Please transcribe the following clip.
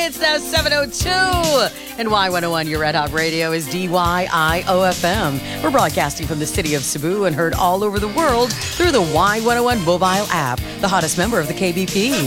It's now 7:02. And Y101, your Red Hot Radio, is DYIOFM. We're broadcasting from the city of Cebu and heard all over the world through the Y101 mobile app, the hottest member of the KBP.